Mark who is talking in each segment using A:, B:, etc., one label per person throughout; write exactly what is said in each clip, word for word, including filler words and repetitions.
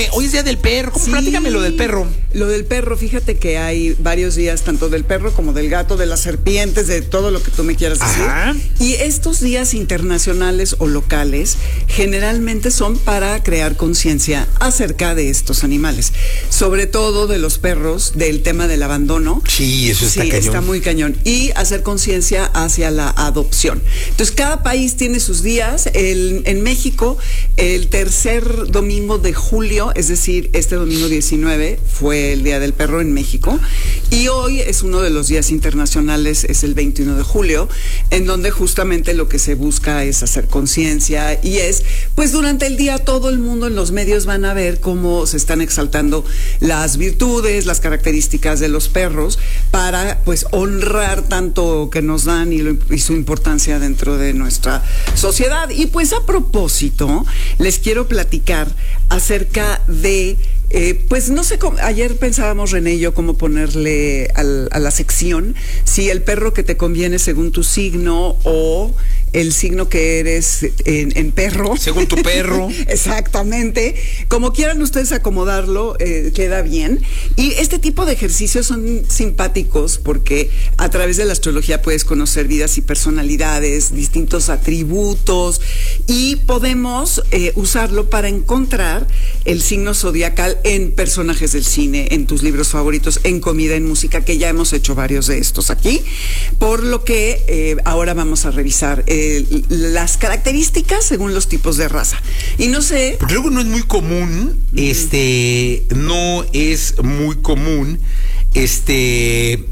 A: platícame, hoy es día del perro, ¿cómo? Sí, platícame lo del perro.
B: Lo del perro, fíjate que hay varios días, tanto del perro como del gato, de las serpientes, de todo lo que tú me quieras decir. Ajá. Y estos días internacionales o locales generalmente son para crear conciencia acerca de estos animales, sobre todo de los perros, del tema del abandono.
A: Sí, eso está
B: sí,
A: cañón.
B: Está muy cañón. Y hacer conciencia hacia la adopción. Entonces, cada país tiene sus días. El, en México, el tercer domingo de julio, es decir, este domingo diecinueve, fue el Día del Perro en México. Y hoy es uno de los días internacionales, es el veintiuno de julio, en donde justamente lo que se busca es hacer conciencia y es, pues durante el día todo el mundo en los medios van a ver cómo se están exaltando las virtudes, las características de los perros para, pues, honrar tanto que nos dan y, lo, y su importancia dentro de nuestra sociedad. Y pues a propósito, les quiero platicar acerca de Eh, pues no sé, cómo, ayer pensábamos René y yo cómo ponerle al, a la sección, si el perro que te conviene según tu signo o el signo que eres en, en perro.
A: Según tu perro.
B: Exactamente. Como quieran ustedes acomodarlo, eh, queda bien. Y este tipo de ejercicios son simpáticos porque a través de la astrología puedes conocer vidas y personalidades, distintos atributos, y podemos eh, usarlo para encontrar el signo zodiacal en personajes del cine, en tus libros favoritos, en comida, en música, que ya hemos hecho varios de estos aquí. Por lo que eh, ahora vamos a revisar eh, las características según los tipos de raza. Y no sé...
A: Porque luego no es muy común, mm. este, no es muy común, este,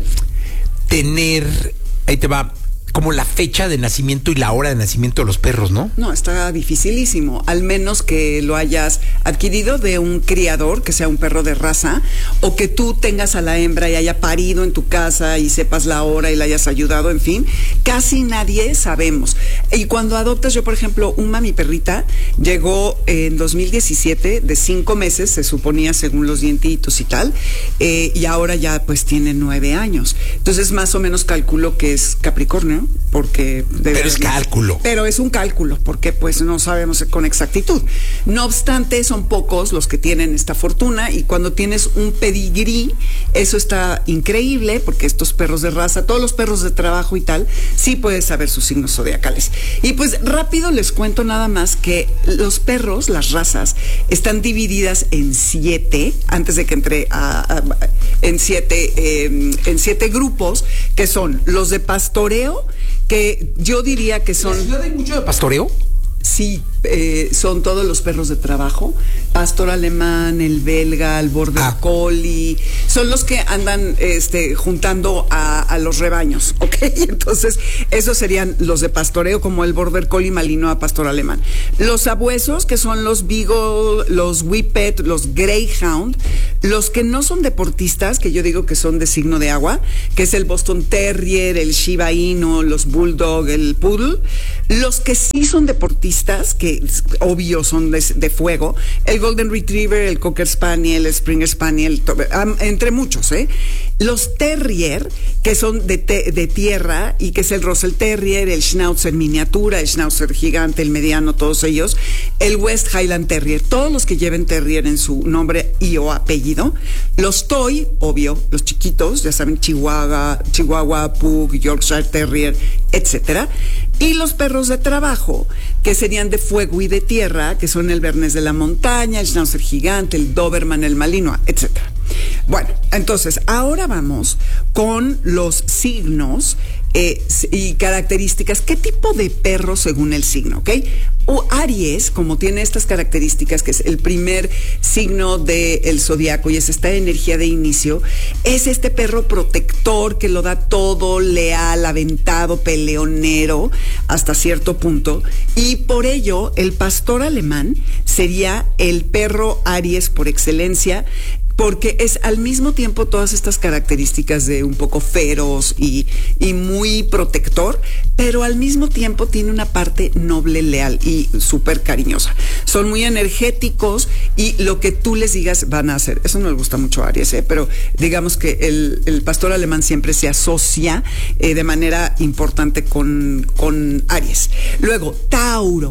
A: tener, ahí te va, como la fecha de nacimiento y la hora de nacimiento de los perros, ¿no?
B: No, está dificilísimo, al menos que lo hayas adquirido de un criador, que sea un perro de raza, o que tú tengas a la hembra y haya parido en tu casa y sepas la hora y la hayas ayudado, en fin, casi nadie sabemos. Y cuando adoptas, yo por ejemplo, un mami perrita llegó en dos mil diecisiete de cinco meses, se suponía según los dientitos y tal, eh, y ahora ya pues tiene nueve años. Entonces más o menos calculo que es Capricornio, porque
A: pero es cálculo.
B: Pero es un cálculo, porque pues no sabemos con exactitud. No obstante, son pocos los que tienen esta fortuna, y cuando tienes un pedigrí, eso está increíble, porque estos perros de raza, todos los perros de trabajo y tal, sí puedes saber sus signos zodiacales. Y pues rápido les cuento nada más que los perros, las razas, están divididas en siete, antes de que entre a, a, en siete, eh, en siete grupos, que son los de pastoreo, que yo diría que son...
A: ¿En la ciudad hay mucho de pastoreo?
B: Sí, eh, son todos los perros de trabajo, pastor alemán, el belga, el border ah. collie, son los que andan este, juntando a, a los rebaños, ¿ok? Entonces, esos serían los de pastoreo, como el border collie malinois, pastor alemán. Los sabuesos, que son los beagle, los whippet, los greyhound, los que no son deportistas, que yo digo que son de signo de agua, que es el Boston Terrier, el Shiba Inu, los bulldog, el poodle. Los que sí son deportistas, que obvio son de, de fuego, el Golden Retriever, el Cocker Spaniel, el Springer Spaniel, entre muchos, ¿eh? Los Terrier, que son de, te, de tierra, y que es el Russell Terrier, el Schnauzer miniatura, el Schnauzer gigante, el mediano, todos ellos, el West Highland Terrier, todos los que lleven Terrier en su nombre y o apellido. Los Toy, obvio, los chiquitos, ya saben, Chihuahua, Chihuahua, Pug, Yorkshire Terrier, etcétera. Y los perros de trabajo, que serían de fuego y de tierra, que son el Bernés de la montaña, el Schnauzer gigante, el Doberman, el Malinois, etcétera. Bueno, entonces, ahora vamos con los signos eh, y características. ¿Qué tipo de perro según el signo, ok? O Aries, como tiene estas características, que es el primer signo del zodiaco y es esta energía de inicio, es este perro protector que lo da todo, leal, aventado, peleonero, hasta cierto punto. Y por ello, el pastor alemán sería el perro Aries por excelencia, porque es al mismo tiempo todas estas características de un poco feroz y, y muy protector, pero al mismo tiempo tiene una parte noble, leal y súper cariñosa. Son muy energéticos y lo que tú les digas van a hacer. Eso no le gusta mucho a Aries, ¿eh? Pero digamos que el, el pastor alemán siempre se asocia eh, de manera importante con, con Aries. Luego, Tauro.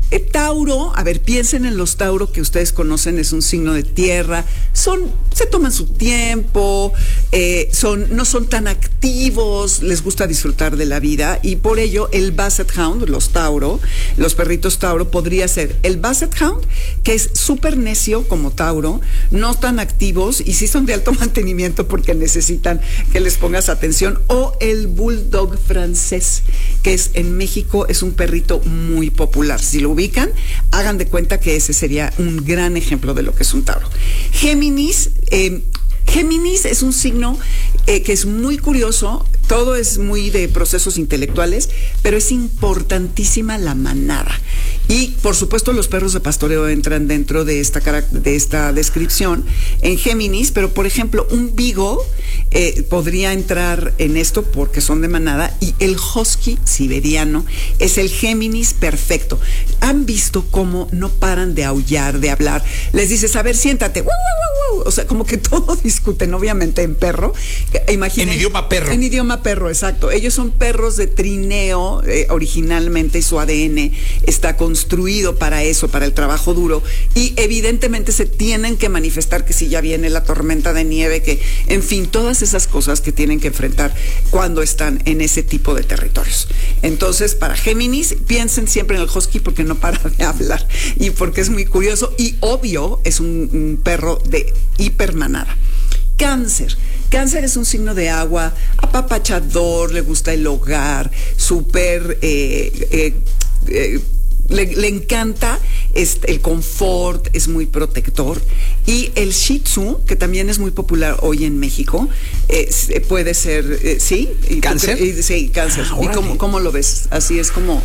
B: Eh, Tauro, a ver, piensen en los Tauro que ustedes conocen, es un signo de tierra, son, se toman su tiempo, eh, son, no son tan activos, les gusta disfrutar de la vida y por ello el Basset Hound, los Tauro, los perritos Tauro, podría ser el Basset Hound, que es súper necio como Tauro, no tan activos y sí son de alto mantenimiento porque necesitan que les pongas atención, o el Bulldog francés, que es en México, es un perrito muy popular. Si lo ubican, hagan de cuenta que ese sería un gran ejemplo de lo que es un Tauro. Géminis, eh, Géminis es un signo eh, que es muy curioso, todo es muy de procesos intelectuales, pero es importantísima la manada. Y por supuesto los perros de pastoreo entran dentro de esta, de esta descripción en Géminis, pero por ejemplo un Beagle eh, podría entrar en esto porque son de manada, y el husky siberiano es el Géminis perfecto. ¿Han visto cómo no paran de aullar, de hablar? Les dices, a ver, siéntate, ¡wow, wow, wow! O sea, como que todo discuten, obviamente en perro. Imaginen,
A: en idioma perro.
B: En idioma perro, exacto. Ellos son perros de trineo eh, originalmente, su A D N está construido para eso, para el trabajo duro, y evidentemente se tienen que manifestar que si ya viene la tormenta de nieve, que en fin, todas esas cosas que tienen que enfrentar cuando están en ese tipo de territorios. Entonces, para Géminis, piensen siempre en el husky porque no para de hablar y porque es muy curioso y obvio es un, un perro de hipermanada. Cáncer. Cáncer es un signo de agua, apapachador, le gusta el hogar, súper... Eh, eh, eh, Le, le encanta este, el confort, es muy protector. Y el Shih Tzu, que también es muy popular hoy en México, eh, puede ser, eh, ¿sí?
A: ¿Cáncer?
B: Y, sí, cáncer. Ah, ¿y cómo, cómo lo ves? Así es como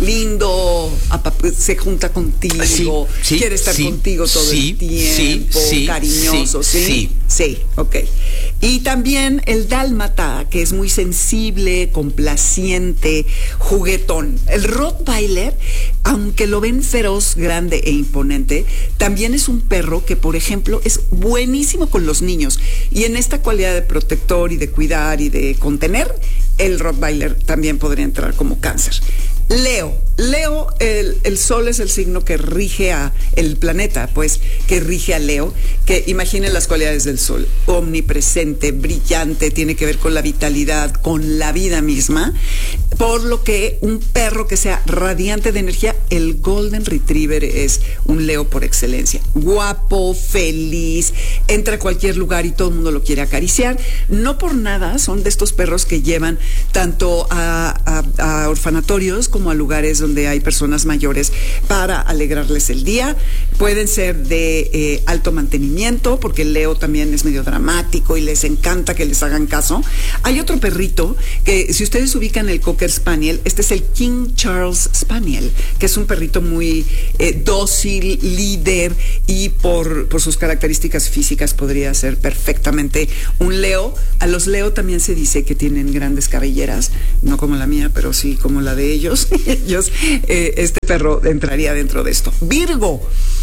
B: lindo, se junta contigo,
A: sí, sí,
B: quiere estar
A: sí,
B: contigo todo
A: sí,
B: el tiempo,
A: sí,
B: cariñoso, ¿sí?
A: Sí.
B: Sí, ok. Y también el dálmata, que es muy sensible, complaciente, juguetón. El Rottweiler, aunque lo ven feroz, grande e imponente, también es un perro que, por ejemplo, es buenísimo con los niños. Y en esta cualidad de protector y de cuidar y de contener, el Rottweiler también podría entrar como Cáncer. Leo. Leo, el, el sol es el signo que rige a el planeta, pues, que rige a Leo, que imaginen las cualidades del sol: omnipresente, brillante, tiene que ver con la vitalidad, con la vida misma, por lo que un perro que sea radiante de energía, el Golden Retriever es un Leo por excelencia. Guapo, feliz, entra a cualquier lugar y todo el mundo lo quiere acariciar. No por nada son de estos perros que llevan tanto a, a, a orfanatorios como a lugares donde hay personas mayores para alegrarles el día. Pueden ser de eh, alto mantenimiento, porque el Leo también es medio dramático y les encanta que les hagan caso. Hay otro perrito que, si ustedes ubican el Cocker Spaniel, este es el King Charles Spaniel, que es un perrito muy eh, dócil, líder, y por, por sus características físicas podría ser perfectamente un Leo. A los Leo también se dice que tienen grandes cabelleras, no como la mía, pero sí como la de ellos. ellos eh, este perro entraría dentro de esto. Virgo.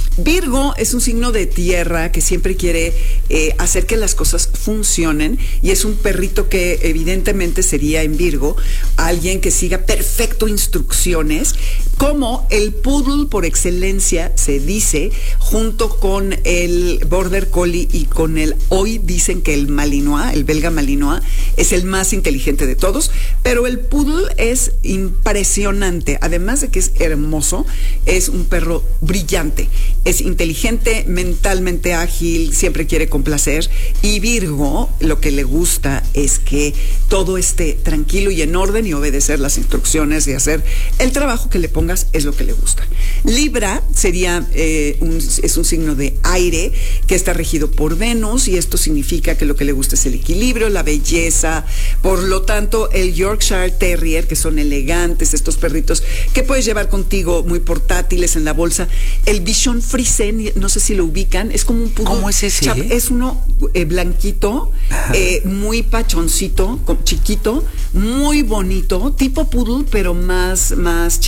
B: Virgo es un signo de tierra que siempre quiere eh, hacer que las cosas funcionen, y es un perrito que evidentemente sería en Virgo alguien que siga perfecto instrucciones, como el poodle por excelencia se dice, junto con el border collie y con el, hoy dicen que el malinois, el belga malinois, es el más inteligente de todos, pero el poodle es impresionante, además de que es hermoso, es un perro brillante. Es inteligente, mentalmente ágil, siempre quiere complacer, y Virgo lo que le gusta es que todo esté tranquilo y en orden y obedecer las instrucciones y hacer el trabajo que le pongas es lo que le gusta. Libra sería eh, un, es un signo de aire que está regido por Venus, y esto significa que lo que le gusta es el equilibrio, la belleza. Por lo tanto, el Yorkshire Terrier, que son elegantes, estos perritos que puedes llevar contigo, muy portátiles en la bolsa. El Bichon Frise, no sé si lo ubican, es como un poodle.
A: ¿Cómo es ese?
B: Chap, es uno eh, blanquito, eh, muy pachoncito, chiquito, muy bonito, tipo poodle, pero más, más chiquito. Es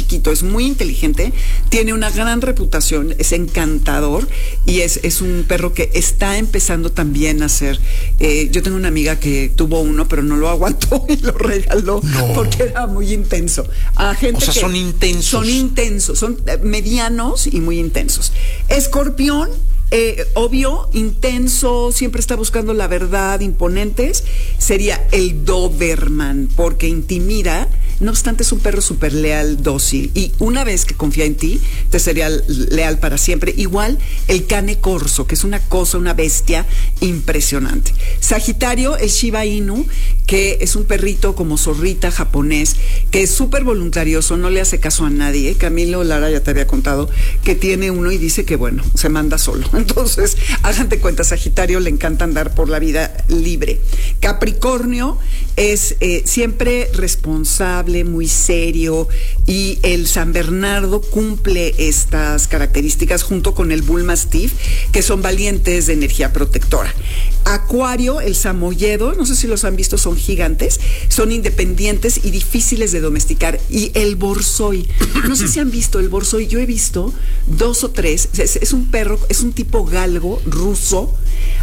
B: es muy inteligente, tiene una gran reputación, es encantador y es, es un perro que está empezando también a ser. Eh, yo tengo una amiga que tuvo uno, pero no lo aguantó y lo regaló
A: no.
B: porque era muy intenso. A gente
A: o sea,
B: que
A: son intensos.
B: Son intensos, son medianos y muy intensos. Escorpión. Eh, obvio, intenso, siempre está buscando la verdad, imponentes, sería el Doberman, porque intimida, no obstante es un perro súper leal, dócil, y una vez que confía en ti, te sería leal para siempre. Igual el Cane Corso, que es una cosa, una bestia impresionante. Sagitario, el Shiba Inu, que es un perrito como zorrita japonés, que es súper voluntarioso, no le hace caso a nadie. Camilo Lara ya te había contado que tiene uno y dice que bueno, se manda solo. Entonces, háganse cuenta, Sagitario le encanta andar por la vida libre. Capricornio es eh, siempre responsable, muy serio, y el San Bernardo cumple estas características junto con el Bull Mastiff, que son valientes de energía protectora. Acuario, el Samoyedo, no sé si los han visto, son gigantes, son independientes y difíciles de domesticar. Y el Borzoi, no sé si han visto el Borzoi, yo he visto dos o tres, es, es un perro, es un tipo galgo ruso,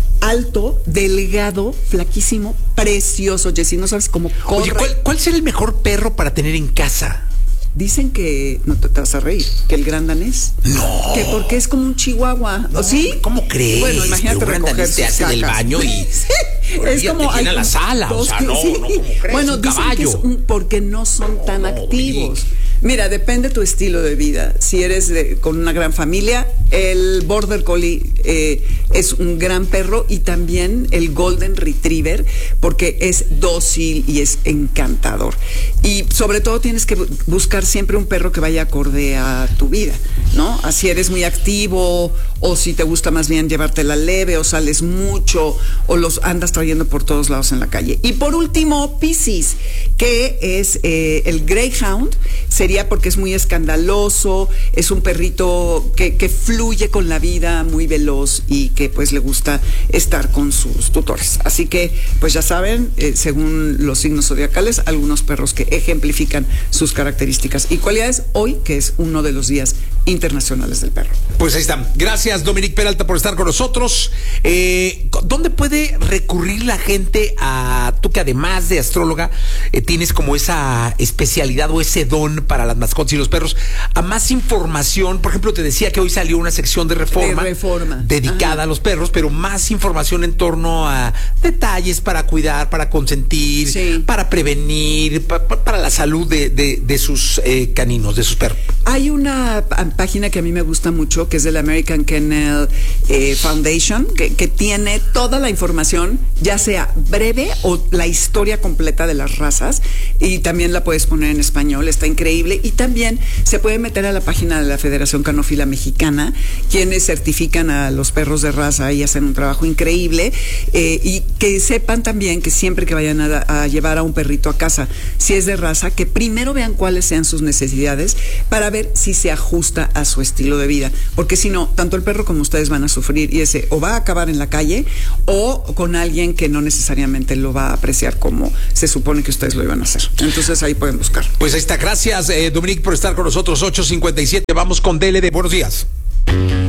B: alto, delgado, flaquísimo, precioso. Jessy, no sabes cómo corre.
A: Oye, ¿cuál, ¿cuál será el mejor perro para tener en casa?
B: Dicen que, no te, te vas a reír, que el gran danés.
A: No.
B: Que porque es como un chihuahua.
A: No,
B: ¿sí?
A: ¿Cómo crees?
B: Bueno, imagínate
A: que un gran danés te hace del baño y
B: sí, es como
A: hay la sala, o sea,
B: que,
A: no,
B: sí.
A: no, ¿cómo crees?
B: Bueno,
A: un
B: dicen
A: caballo.
B: que es un, porque no son no, tan activos. Mi. Mira, depende tu estilo de vida. Si eres de, con una gran familia, el Border Collie eh, es un gran perro, y también el Golden Retriever, porque es dócil y es encantador. Y sobre todo tienes que buscar siempre un perro que vaya acorde a tu vida, ¿no? Así eres muy activo, o si te gusta más bien llevártela leve, o sales mucho, o los andas trayendo por todos lados en la calle. Y por último, Piscis, que es eh, el Greyhound. Sería porque es muy escandaloso, es un perrito que, que fluye con la vida, muy veloz, y que pues le gusta estar con sus tutores. Así que pues ya saben, eh, según los signos zodiacales, algunos perros que ejemplifican sus características y cualidades hoy, que es uno de los días internacionales del perro.
A: Pues ahí están. Gracias, Dominique Peralta, por estar con nosotros. Eh, ¿Dónde puede recurrir la gente a tú, que además de astróloga eh, tienes como esa especialidad o ese don para las mascotas y los perros, a más información? Por ejemplo, te decía que hoy salió una sección de Reforma,
B: de reforma.
A: dedicada Ajá. a los perros, pero más información en torno a detalles para cuidar, para consentir, sí. para prevenir, pa, pa, para la salud de, de, de sus eh, caninos, de sus perros.
B: Hay una página que a mí me gusta mucho, que es del American Kennel eh, Foundation, que, que tiene toda la información, ya sea breve o la historia completa de las razas, y también la puedes poner en español, está increíble. Y también se puede meter a la página de la Federación Canófila Mexicana, quienes certifican a los perros de raza y hacen un trabajo increíble, eh, y que sepan también que siempre que vayan a, a llevar a un perrito a casa, si es de raza, que primero vean cuáles sean sus necesidades para ver si se ajusta a su estilo de vida, porque si no, tanto el perro como ustedes van a sufrir, y ese o va a acabar en la calle o con alguien que no necesariamente lo va a apreciar como se supone que ustedes lo iban a hacer. Entonces ahí pueden buscar.
A: Pues ahí está. Gracias, eh, Dominique, por estar con nosotros. ocho cincuenta y siete. Vamos con D L D. Buenos días.